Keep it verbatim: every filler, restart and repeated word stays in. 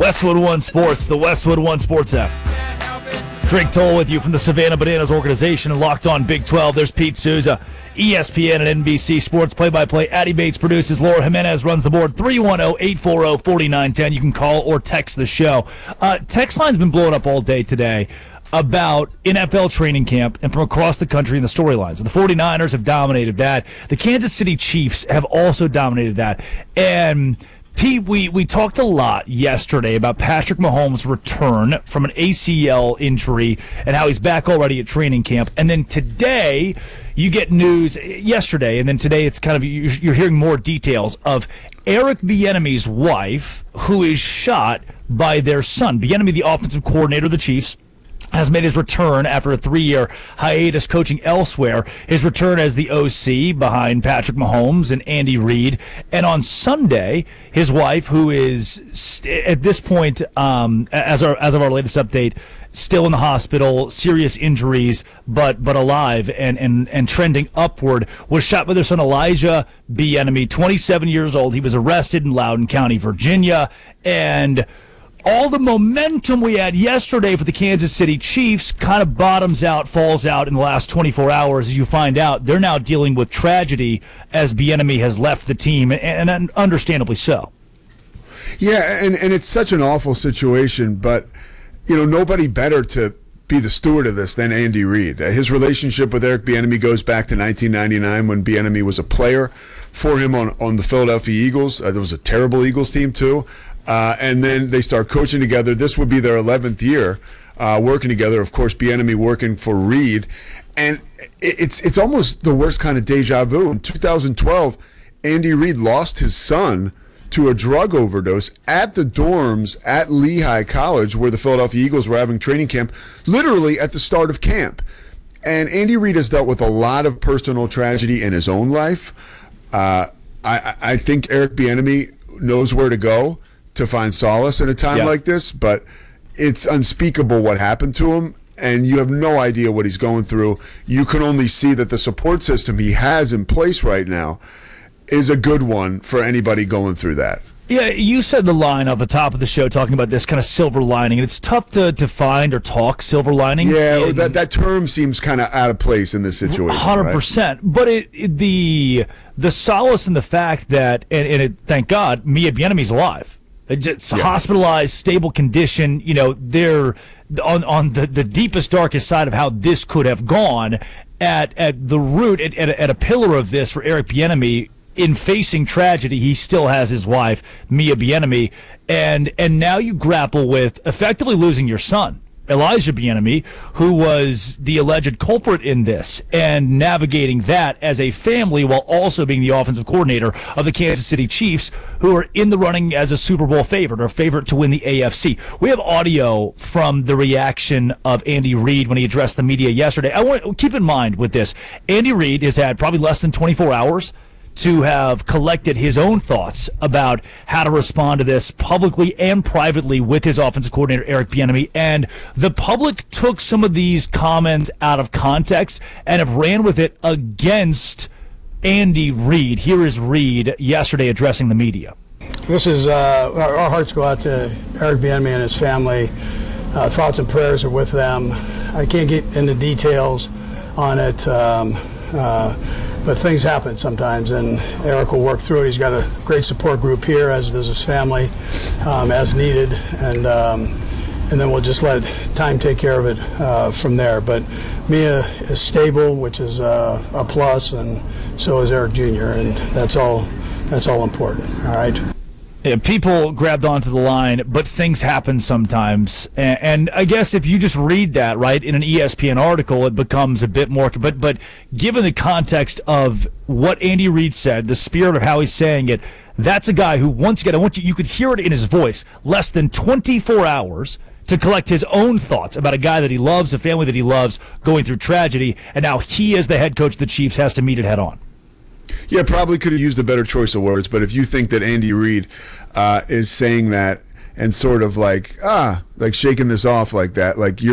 Westwood One Sports, the Westwood One Sports app. Drake Toll with you from the Savannah Bananas organization and Locked On Big twelve. There's Pete Souza, E S P N and N B C Sports play-by-play. Addie Bates produces. Laura Jimenez runs the board. three one zero, eight four zero, four nine one zero. You can call or text the show. Uh, text line's been blowing up all day today about N F L training camp and from across the country and the storylines. The 49ers have dominated that. The Kansas City Chiefs have also dominated that. And Pete, we, we talked a lot yesterday about Patrick Mahomes' return from an A C L injury and how he's back already at training camp. And then today, you get news yesterday, and then today it's kind of you're hearing more details of Eric Bieniemy's wife, who is shot by their son. Bieniemy, the offensive coordinator of the Chiefs, has made his return after a three-year hiatus coaching elsewhere. His return as the O C behind Patrick Mahomes and Andy Reid. And on Sunday, his wife, who is st- at this point, um, as our as of our latest update, still in the hospital, serious injuries, but but alive and, and, and trending upward, was shot by their son Elijah Bieniemy, twenty-seven years old. He was arrested in Loudoun County, Virginia, and all the momentum we had yesterday for the Kansas City Chiefs kind of bottoms out, falls out in the last twenty-four hours. As you find out, they're now dealing with tragedy as Bieniemy has left the team, and, and understandably so. Yeah, and, and it's such an awful situation, but you know, nobody better to be the steward of this than Andy Reid. His relationship with Eric Bieniemy goes back to nineteen ninety-nine when Bieniemy was a player for him on, on the Philadelphia Eagles. Uh, there was a terrible Eagles team too. Uh, and then they start coaching together. This would be their eleventh year uh, working together. Of course, Bieniemy working for Reid. And it's it's almost the worst kind of deja vu. In two thousand twelve, Andy Reid lost his son to a drug overdose at the dorms at Lehigh College, where the Philadelphia Eagles were having training camp, literally at the start of camp. And Andy Reid has dealt with a lot of personal tragedy in his own life. Uh, I, I think Eric Bieniemy knows where to go to find solace in a time yeah. like this, but it's unspeakable what happened to him, and you have no idea what he's going through. You can only see that the support system he has in place right now is a good one for anybody going through that. Yeah, you said the line off the top of the show talking about this kind of silver lining, and it's tough to, to find or talk silver lining. Yeah, and that, that term seems kind of out of place in this situation. one hundred percent. Right? But it, it, the the solace in the fact that, and, and it, thank God, Mia Bieniemy's alive. It's yeah. hospitalized, stable condition. You know, they're on on the, the deepest, darkest side of how this could have gone. At at the root, at, at, at a pillar of this for Eric Bieniemy, in facing tragedy, he still has his wife, Mia Bieniemy, and and now you grapple with effectively losing your son, Elijah Bieniemy, who was the alleged culprit in this, and navigating that as a family while also being the offensive coordinator of the Kansas City Chiefs, who are in the running as a Super Bowl favorite or favorite to win the A F C. We have audio from the reaction of Andy Reid when he addressed the media yesterday. I want to keep in mind with this, Andy Reid has had probably less than twenty-four hours to have collected his own thoughts about how to respond to this publicly and privately with his offensive coordinator, Eric Bieniemy. And the public took some of these comments out of context and have ran with it against Andy Reid. Here is Reid yesterday addressing the media. This is, uh, our, our hearts go out to Eric Bieniemy and his family. Uh, thoughts and prayers are with them. I can't get into details on it. Um, uh, But things happen sometimes, and Eric will work through it. He's got a great support group here, as does his family, um, as needed, and um, and then we'll just let time take care of it uh, from there. But Mia is stable, which is uh, a plus, and so is Eric Junior, and that's all. That's all important. All right. Yeah, people grabbed onto the line, but things happen sometimes. And, and I guess if you just read that, right, in an E S P N article, it becomes a bit more. But but given the context of what Andy Reid said, the spirit of how he's saying it, that's a guy who, once again, I want you, you could hear it in his voice, less than twenty-four hours to collect his own thoughts about a guy that he loves, a family that he loves, going through tragedy, and now he, as the head coach of the Chiefs, has to meet it head on. Yeah, probably could have used a better choice of words, but if you think that Andy Reid uh, is saying that and sort of like, ah, like shaking this off like that, like you're